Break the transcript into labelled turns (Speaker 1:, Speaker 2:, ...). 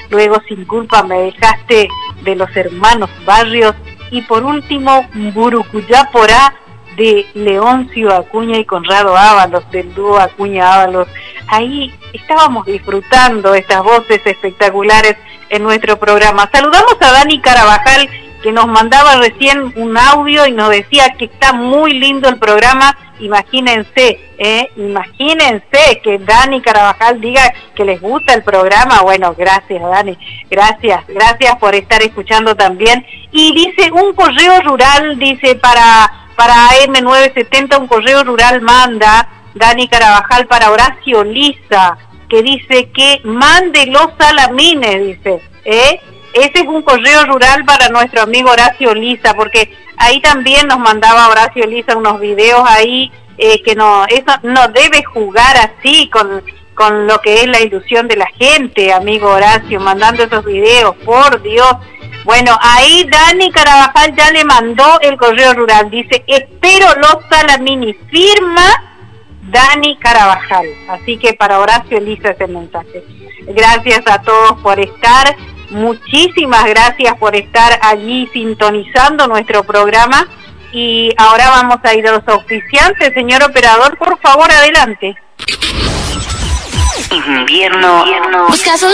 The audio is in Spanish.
Speaker 1: luego Sin Culpa Me Dejaste de los hermanos Barrios, y por último Burucuyá Porá de Leoncio Acuña y Conrado Ábalos, del dúo Acuña Ábalos. Ahí estábamos disfrutando estas voces espectaculares en nuestro programa. Saludamos a Dani Carabajal, que nos mandaba recién un audio y nos decía que está muy lindo el programa. Imagínense que Dani Carabajal diga que les gusta el programa. Bueno, gracias Dani, gracias por estar escuchando también. Y dice, un correo rural, dice, para AM970, un correo rural manda Dani Carabajal para Horacio Liza, que dice que mande los salamines, dice, ese es un correo rural para nuestro amigo Horacio Liza, porque ahí también nos mandaba Horacio Liza unos videos ahí, que no, eso no debe jugar así con lo que es la ilusión de la gente, amigo Horacio, mandando esos videos, por Dios. Bueno, ahí Dani Carabajal ya le mandó el correo rural, dice, espero los salamini, firma Dani Carabajal. Así que para Horacio Liza ese mensaje. Gracias a todos por estar, muchísimas gracias por estar allí sintonizando nuestro programa, y ahora vamos a ir a los auspiciantes. Señor operador, por favor, adelante.
Speaker 2: Invierno.